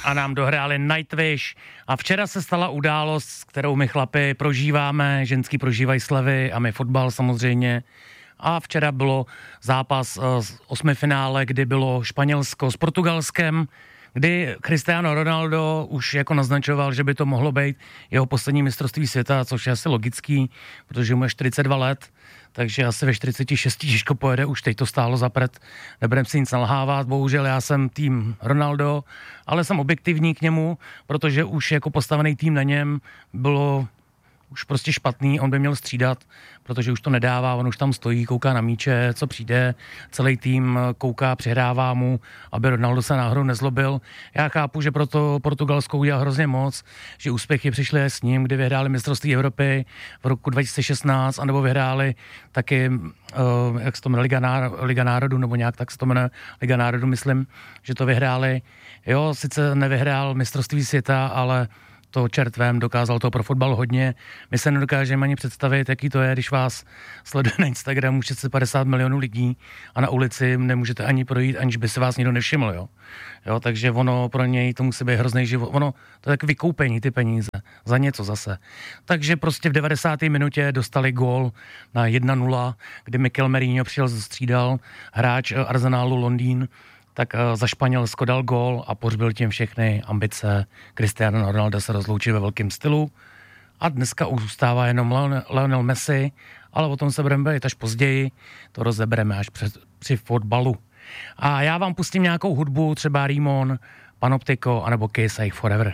a nám dohráli Nightwish. A včera se stala událost, kterou my chlapi prožíváme, ženský prožívají slevy a my fotbal samozřejmě. A včera bylo zápas z 8. finále, kdy bylo Španělsko s Portugalskem, kdy Cristiano Ronaldo už jako naznačoval, že by to mohlo být jeho poslední mistrovství světa, což je asi logický, protože mu je 42 let, takže asi ve 46 těžko pojede, už teď to stálo za prd, nebudem si nic nalhávat, bohužel já jsem tým Ronaldo, ale jsem objektivní k němu, protože už jako postavený tým na něm bylo už prostě špatný, on by měl střídat, protože už to nedává, on už tam stojí, kouká na míče, co přijde, celý tým kouká, přihrává mu, aby Ronaldo se náhodou nezlobil. Já chápu, že proto Portugalsko udělal hrozně moc, že úspěchy přišly s ním, kdy vyhráli mistrovství Evropy v roku 2016, anebo vyhráli taky, jak se to jmenuje, Liga národů, nebo nějak tak se to jmenuje, Liga národů, myslím, že to vyhráli. Jo, sice nevyhrál mistrovství světa, ale to čertvém, dokázal to pro fotbal hodně. My se nedokážeme ani představit, jaký to je, když vás sleduje na Instagramu 650 milionů lidí a na ulici nemůžete ani projít, aniž by se vás nikdo nevšiml, jo, takže ono pro něj to musí být hrozný život. Ono, to je tak vykoupení ty peníze za něco zase. Takže prostě v 90. minutě dostali gól na 1-0, kdy Mikel Merino střídal hráč Arsenalu Londýn, tak za Španělsko dal gól a pohřbil tím všechny ambice Cristiano Ronaldo se rozloučit ve velkém stylu. A dneska už zůstává jenom Lionel Messi, ale o tom se budeme bavit až později, to rozebereme až při fotbalu. A já vám pustím nějakou hudbu, třeba Rimon, Panoptiko, anebo Kiss Forever.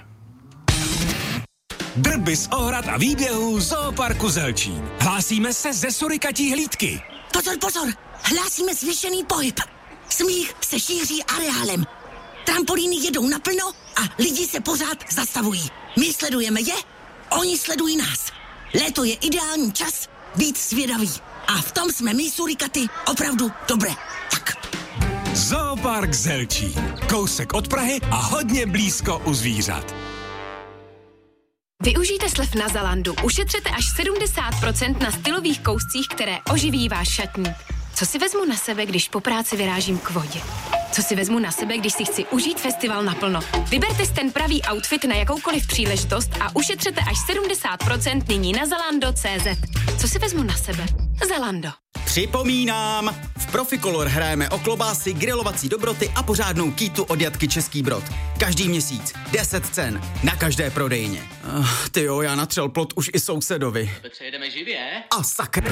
Drby z ohrad a výběhů Zooparku Zelčín. Hlásíme se ze surikatí hlídky. Pozor, hlásíme zvýšený pohyb. Smích se šíří areálem. Trampolíny jedou naplno a lidi se pořád zastavují. My sledujeme je, oni sledují nás. Léto je ideální čas být zvědavý. A v tom jsme my surikaty opravdu dobré. Tak. Zoopark Zelčín. Kousek od Prahy a hodně blízko u zvířat. Využijte slev na Zalandu. Ušetřete až 70% na stylových kouscích, které oživí váš šatník. Co si vezmu na sebe, když po práci vyrážím k vodě? Co si vezmu na sebe, když si chci užít festival naplno? Vyberte si ten pravý outfit na jakoukoliv příležitost a ušetřete až 70% nyní na zalando.cz. Co si vezmu na sebe? Zalando. Připomínám, v Proficolor hrajeme o klobásy, grilovací dobroty a pořádnou kýtu od Jatky Český Brod. Každý měsíc 10 cen na každé prodejně. Tyjo, já natřel plot už i sousedovi. To přejedeme živě? A sakra.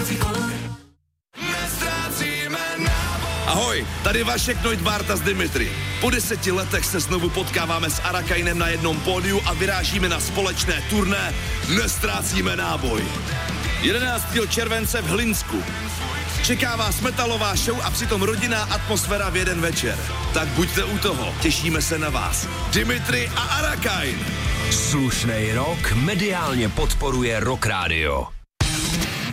Ahoj, tady Vašek Neudvarta z Dimitri. Po 10 letech se znovu potkáváme s Arakainem na jednom pódiu a vyrážíme na společné turné Nestrácíme náboj. 11. července v Hlinsku. Čeká vás metalová show a přitom rodinná atmosféra v jeden večer. Tak buďte u toho, těšíme se na vás. Dimitri a Arakain. Slušnej rok mediálně podporuje Rock Radio.